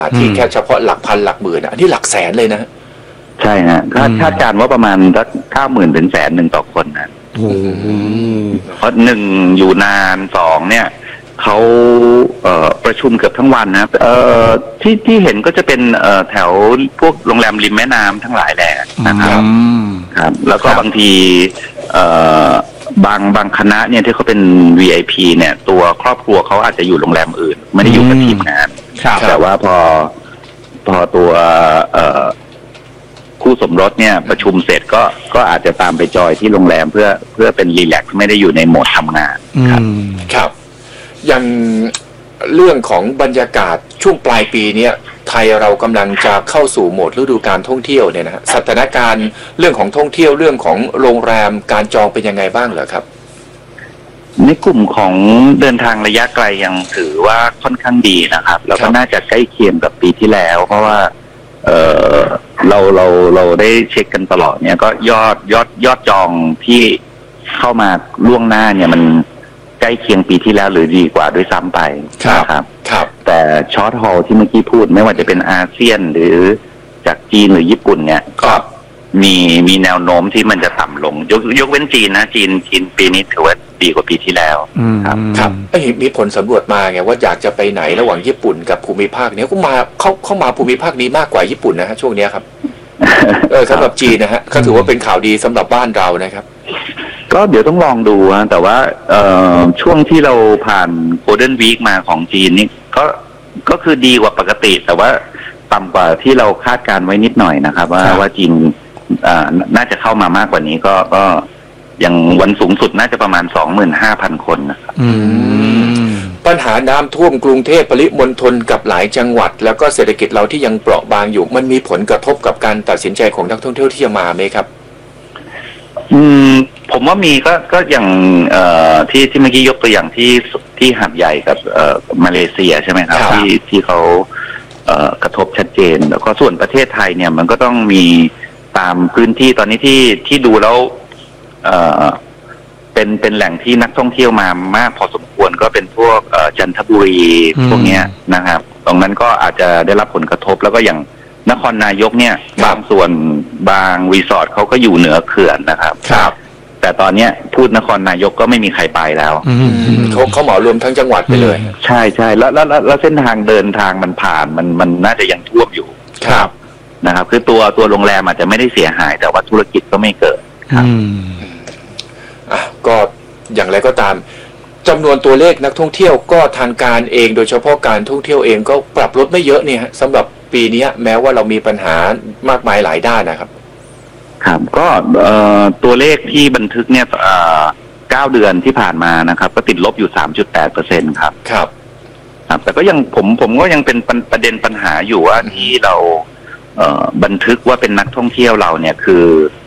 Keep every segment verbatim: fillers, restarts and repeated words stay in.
ที่แค่เฉพาะหลักพันหลักหมื่นอันนี้หลักแสนเลยนะใช่ฮะคาดคาดการณ์ว่าประมาณสักเก้าหมื่นถึงแสนหนึ่งต่อคนนะเพราะหนึ่งอยู่นานสองเนี่ยเขาเอ่อประชุมเกือบทั้งวันนะเอ่อที่ที่เห็นก็จะเป็นเอ่อแถวพวกโรงแรมริมแม่น้ำทั้งหลายแหละนะครับครับแล้วก็บางทีเอ่อบางบางคณะเนี่ยที่เขาเป็น วี ไอ พี เนี่ยตัวครอบครัวเขาอาจจะอยู่โรงแรมอื่นไม่ได้อยู่กับทีมงานแต่ว่าพอพอตัวเอ่อคู่สมรสเนี่ยประชุมเสร็จก็ก็อาจจะตามไปจอยที่โรงแรมเพื่อเพื่อเป็นรีแลกซ์ไม่ได้อยู่ในโหมดทำงานครับครับอย่างเรื่องของบรรยากาศช่วงปลายปีนี้ไทยเรากำลังจะเข้าสู่โหมดฤดูการท่องเที่ยวเนี่ยนะฮะสถานการณ์เรื่องของท่องเที่ยวเรื่องของโรงแรมการจองเป็นยังไงบ้างเหรอครับในกลุ่มของเดินทางระยะไกลยังถือว่าค่อนข้างดีนะครับแล้วก็น่าจะใกล้เคียงกับปีที่แล้วเพราะว่าเออเราเราเราได้เช็คกันตลอดเนี่ยก็ยอดยอดยอดจองที่เข้ามาล่วงหน้าเนี่ยมันใกล้เคียงปีที่แล้วหรือดีกว่าด้วยซ้ำไปนะครับครับแต่ช็อตฮอลที่เมื่อกี้พูดไม่ว่าจะเป็นอาเซียนหรือจากจีนหรือญี่ปุ่นเนี่ยก็มีมีแนวโน้มที่มันจะต่ำลงยกยกเว้นจีนนะจีนจีนปีนี้ถือว่าดีกว่าปีที่แล้วครับครับมีผลสำรวจมาไงว่าอยากจะไปไหนระหว่างญี่ปุ่นกับภูมิภาคเนี้ยก็มาเขาเข้ามาภูมิภาคนี้มากกว่าญี่ปุ่นนะฮะช่วงนี้ครับเออสำหรับจีนนะฮะก็ถือว่าเป็นข่าวดีสำหรับบ้านเรานะครับก็เดี๋ยวต้องลองดูฮะแต่ว่าเอ่อช่วงที่เราผ่านโกลเด้นวีคมาของจีนนี่ก็ก็คือดีกว่าปกติแต่ว่าต่ำกว่าที่เราคาดการไว้นิดหน่อยนะครับว่าว่าจีนอ่าน่าจะเข้ามามากกว่านี้ก็ก็อย่างวันสูงสุดน่าจะประมาณ สองหมื่นห้าพัน คนนะครับปัญหาน้ำท่วมกรุงเทพปริมณฑลกับหลายจังหวัดแล้วก็เศรษฐกิจเราที่ยังเปราะบางอยู่มันมีผลกระทบกับการตัดสินใจของนักท่องเที่ยวที่จะมาไหมครับอืมผมว่ามีก็ก็อย่างเอ่อที่ที่เมื่อกี้ยกตัวอย่างที่ที่หาดใหญ่กับเอ่อมาเลเซียใช่ไหมครับที่ที่เขาเอ่อกระทบชัดเจนแล้วก็ส่วนประเทศไทยเนี่ยมันก็ต้องมีตามพื้นที่ตอนนี้ที่ที่ดูแล้วเอ่อเป็นเป็นแหล่งที่นักท่องเที่ยวมามากพอสมควรก็เป็นพวกเอ่อจันทบุรีพวกเนี้ยนะครับตรงนั้นก็อาจจะได้รับผลกระทบแล้วก็อย่างนครนายกเนี่ยบางส่วนบางรีสอร์ทเขาก็อยู่เหนือเขื่อนนะครับครับแต่ตอนเนี้ยพูดนครนายกก็ไม่มีใครไปแล้วเขาเขาเหมารวมทั้งจังหวัดไปเลยใช่ใช่แล้วแล้วแล้วเส้นทางเดินทางมันผ่านมันมันน่าจะยังท่วมอยู่ครับนะครับคือตัวตัวโรงแรมอาจจะไม่ได้เสียหายแต่ว่าธุรกิจก็ไม่เกิดครับอ่ะก็อย่างไรก็ตามจำนวนตัวเลขนักท่องเที่ยวก็ทางการเองโดยเฉพาะการท่องเที่ยวเองก็ปรับลดไม่เยอะเนี่ยสำหรับปีนี้แม้ว่าเรามีปัญหามากมายหลายด้านนะครับครับก็ตัวเลขที่บันทึกเนี่ยเก้าเดือนที่ผ่านมานะครับก็ติดลบอยู่ สามจุดแปดเปอร์เซ็นต์ ครับครับครับแต่ก็ยังผมผมก็ยังเป็นประเด็นปัญหาอยู่ว่าที่เราบันทึกว่าเป็นนักท่องเที่ยวเราเนี่ยคือ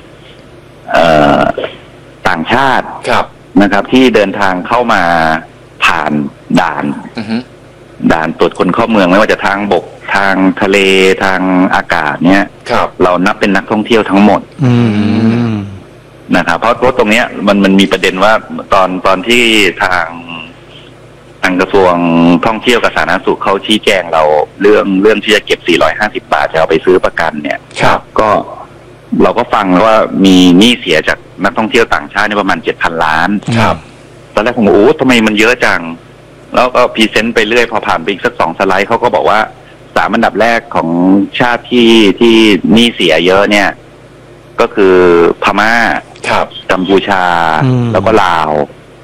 ต่างชาตินะครับที่เดินทางเข้ามาผ่านด่านด่านตรวจคนเข้าเมืองไม่ว่าจะทางบกทางทะเลทางอากาศเนี่ยเรานับเป็นนักท่องเที่ยวทั้งหมดนะครับเพราะรถตรงเนี้ยมันมันมีประเด็นว่าตอนตอนที่ทางทางกระทรวงท่องเที่ยวกับสาธารณสุขเขาชี้แจงเราเรื่องเรื่องที่จะเก็บสี่ร้อยห้าสิบบาทจะเอาไปซื้อประกันเนี่ยก็เราก็ฟังแล้วว่ามีหนี้เสียจากนักท่องเที่ยวต่างชาตินี่ประมาณเจ็ดพันล้านครับตอนแรกผมโอ้ทำไมมันเยอะจังแล้วก็พรีเซนต์ไปเรื่อยพอผ่านไปอีกสักสองสไลด์เขาก็บอกว่าสามอันดับแรกของชาติที่ที่หนี้เสียเยอะเนี่ยก็คือพม่าครับกัมพูชาแล้วก็ลาว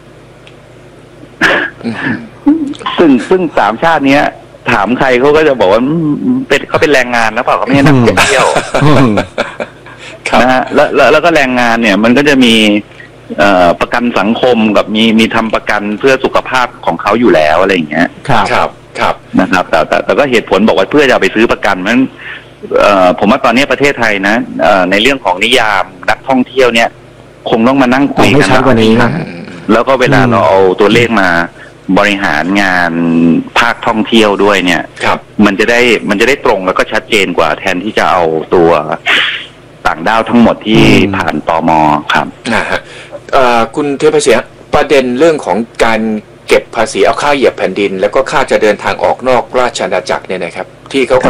ซึ่งซึ่งสามชาติเนี้ยถามใครเขาก็จะบอกว่าเป็นเขาเป็นแรงงานแล้วเปล่าเขาไม่ใช่นักท่องเที่ยวนะฮะแล้วแล้วก็แรงงานเนี่ยมันก็จะมีประกันสังคมกับมีมีทำประกันเพื่อสุขภาพของเขาอยู่แล้วอะไรอย่างเงี้ยครับครับครับนะครับแต่แต่แต่ก็เหตุผลบอกว่าเพื่อจะไปซื้อประกันนั้นผมว่าตอนนี้ประเทศไทยนะในเรื่องของนิยามนักท่องเที่ยวเนี่ยคงต้องมานั่งคุยกันกว่านี้แล้วก็เวลาเราเอาตัวเลขมาบริหารงานภาคท่องเที่ยวด้วยเนี่ยมันจะได้มันจะได้ตรงแล้วก็ชัดเจนกว่าแทนที่จะเอาตัวต่างด้าวทั้งหมดที่ผ่านตม.ครับนะฮะคุณเทพเสียประเด็นเรื่องของการเก็บภาษีเอาค่าเหยียบแผ่นดินแล้วก็ค่าจะเดินทางออกนอกราชอาณาจักรเนี่ยนะครับที่เขา